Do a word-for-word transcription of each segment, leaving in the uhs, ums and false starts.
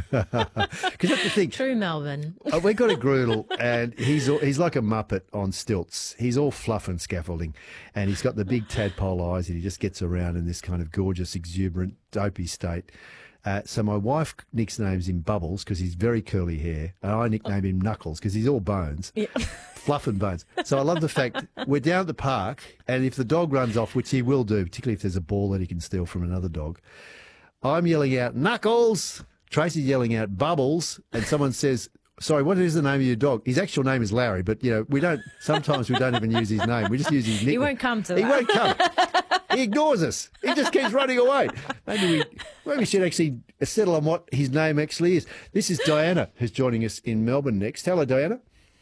Because that's the thing. True Melbourne. Uh, we got a Groodle, and he's all, he's like a Muppet on stilts. He's all fluff and scaffolding, and he's got the big tadpole eyes, and he just gets around in this kind of gorgeous, exuberant, dopey state. Uh, so my wife nicknames him Bubbles because he's very curly hair, and I nickname him Knuckles because he's all bones, Yeah. fluff and bones. So I love the fact we're down at the park, and if the dog runs off, which he will do, particularly if there's a ball that he can steal from another dog, I'm yelling out, Knuckles! Tracy's yelling out, Bubbles! And someone says, sorry, what is the name of your dog? His actual name is Larry, but, you know, we don't, sometimes we don't even use his name. We just use his nickname. He won't come to He that. won't come. He ignores us. He just keeps running away. Maybe we, maybe we should actually settle on what his name actually is. This is Diana, who's joining us in Melbourne next. Hello, Diana.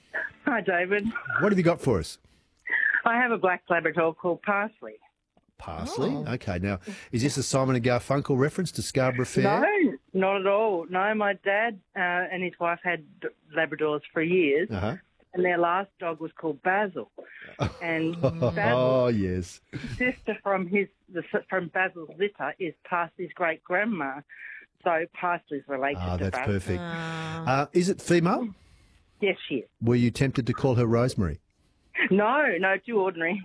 Hi, David. What have you got for us? I have a black Labrador called Parsley. Parsley? Oh. Okay, now, is this a Simon and Garfunkel reference to Scarborough Fair? No, not at all. No, my dad uh, and his wife had Labradors for years, Uh-huh. and their last dog was called Basil. And Oh, Basil's yes. sister from his the, from Basil's litter is Parsley's great grandma, so Parsley's related Ah, to that's Basil. perfect. Uh, is it female? Yes, she is. Were you tempted to call her Rosemary? No, no, too ordinary.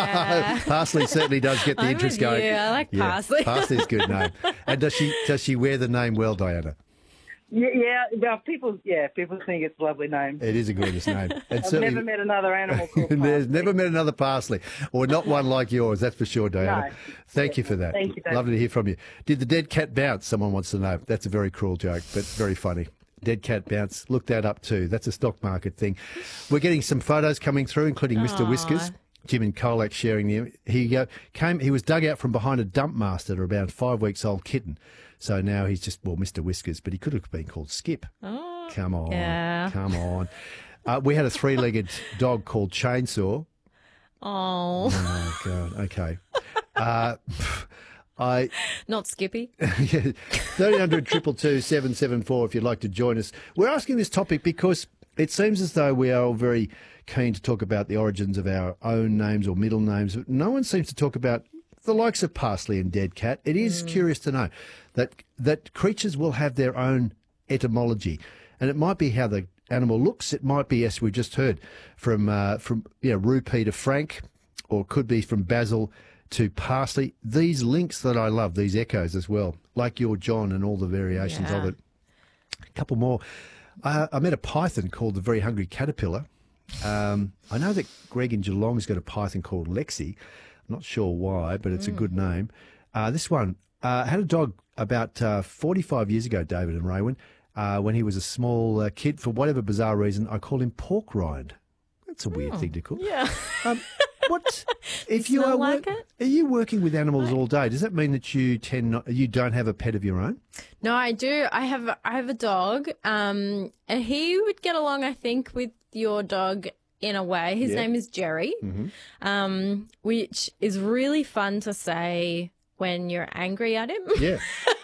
Parsley certainly does get the I'm interest with going. you. I like parsley. Parsley's a good name. And does she does she wear the name well, Diana? Yeah, yeah, well, people, yeah, people think it's a lovely name. It is a gorgeous name. And I've certainly- never met another animal called There's Parsley. never met another Parsley, or not one like yours, that's for sure, Diana. No. Thank you for that. Thank you, David. Lovely to hear from you. Did the dead cat bounce? Someone wants to know. That's a very cruel joke, but very funny. Dead cat bounce. Look that up too. That's a stock market thing. We're getting some photos coming through, including Mister Aw. Whiskers. Jim and Colac sharing them. He uh, came. He was dug out from behind a dump master, at around five weeks old kitten. So now he's just well, Mister Whiskers, but he could have been called Skip. Oh, Come on, yeah. come on. Uh, we had a three-legged dog called Chainsaw. oh. Oh God. Okay. Uh, I Not Skippy. yeah, thirty hundred two two two seven seven four if you'd like to join us. We're asking this topic because it seems as though we are all very keen to talk about the origins of our own names or middle names, but no one seems to talk about the likes of Parsley and Dead Cat. It is curious to know that that creatures will have their own etymology, and it might be how the animal looks. It might be, as we just heard, from uh, from you know Rupee to Frank, or could be from Basil to Parsley. These links that I love, these echoes as well, like your John and all the variations of Yeah. it. A couple more. I, I met a python called the Very Hungry Caterpillar. Um, I know that Greg in Geelong's got a python called Lexi. I'm not sure why, but it's a good name. Uh, this one, uh, I had a dog about uh, forty-five years ago, David and Raywin, uh, when he was a small uh, kid. For whatever bizarre reason, I called him Pork Rind. That's a weird thing to call. Yeah. Um, what if you Smell are like wor- it? Are you working with animals all day? Does that mean that you tend not, you don't have a pet of your own? No, I do. I have I have a dog, um, and he would get along, I think, with your dog in a way. His Yeah. name is Jerry, um, which is really fun to say when you're angry at him. Yeah,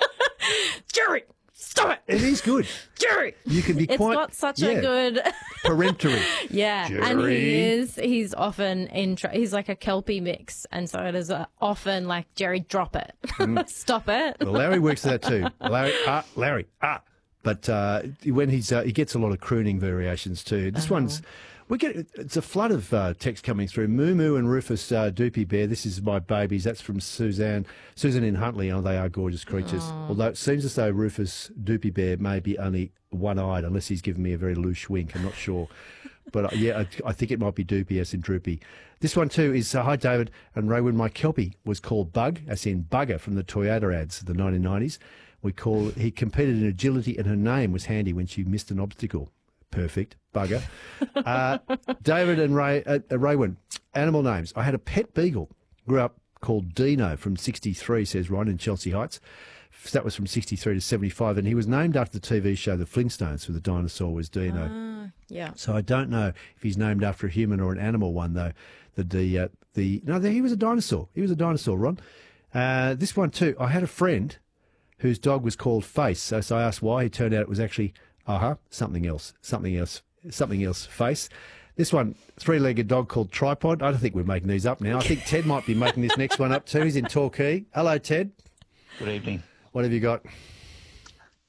Jerry, stop it, it is good. Jerry. You can be It's quite got such yeah, a good, peremptory. yeah, and Jerry. he is. He's often in. Tr- he's like a Kelpie mix, and so it is uh, often like Jerry, drop it, stop it. Well, Larry works that too. Larry, ah, Larry, ah. But uh, when he's uh, he gets a lot of crooning variations too. This one's we get it's a flood of uh, text coming through. Moo Moo and Rufus uh, Doopy Bear. This is my babies. That's from Suzanne. Susan in Huntley. Oh, they are gorgeous creatures. Although it seems as though Rufus Doopy Bear may be only one-eyed, unless he's given me a very loose wink. I'm not sure. But uh, yeah, I, I think it might be Doopy as in Droopy. This one too is uh, hi David and Raywin. My Kelpie was called Bug, as in Bugger from the Toyota ads of the nineteen nineties. We call he competed in agility, and her name was handy when she missed an obstacle. Perfect, Bugger. uh, David and Ray uh, uh, Raywin, animal names. I had a pet beagle. Grew up called Dino from sixty-three. Says Ron in Chelsea Heights. That was from sixty-three to seventy-five, and he was named after the T V show The Flintstones, where the dinosaur was Dino. Ah, yeah. So I don't know if he's named after a human or an animal one, though. The the, uh, the no, the, he was a dinosaur. He was a dinosaur, Ron. Uh, this one too. I had a friend whose dog was called Face. So, so I asked why. He turned out it was actually uh huh something else, something else, something else. Face. This one, three-legged dog called Tripod. I don't think we're making these up now. I think Ted might be making this next one up too. He's in Torquay. Hello, Ted. Good evening. What have you got?